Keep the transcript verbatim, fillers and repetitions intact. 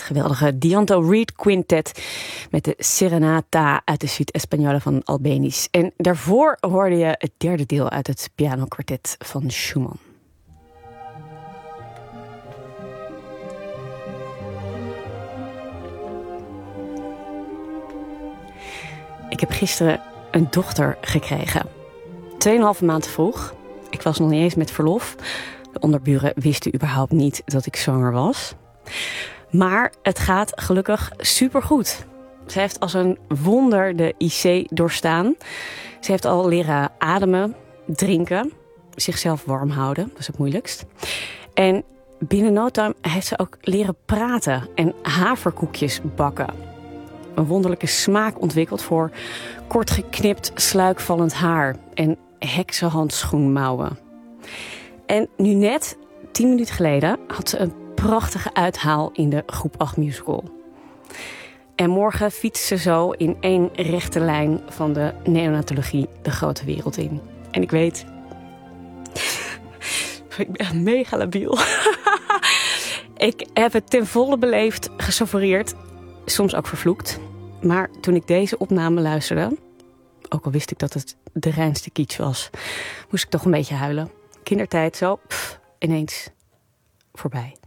geweldige Dianto Reed Quintet met de Serenata uit de Suite Española van Albéniz. En daarvoor hoorde je het derde deel uit het pianokwartet van Schumann. Ik heb gisteren een dochter gekregen. Tweeënhalve maand te vroeg. Ik was nog niet eens met verlof. De onderburen wisten überhaupt niet dat ik zwanger was. Maar het gaat gelukkig supergoed. Ze heeft als een wonder de I C doorstaan. Ze heeft al leren ademen, drinken, zichzelf warm houden. Dat is het moeilijkst. En binnen no time heeft ze ook leren praten en haverkoekjes bakken. Een wonderlijke smaak ontwikkeld voor kort geknipt, sluikvallend haar en heksenhandschoenmouwen. En nu net, tien minuten geleden, had ze een prachtige uithaal in de groep acht musical. En morgen fietst ze zo in één rechte lijn van de neonatologie de grote wereld in. En ik weet, ik ben echt mega labiel. Ik heb het ten volle beleefd, gesavoreerd, soms ook vervloekt. Maar toen ik deze opname luisterde, ook al wist ik dat het de reinste kitsch was, moest ik toch een beetje huilen. Kindertijd zo, pff, ineens voorbij.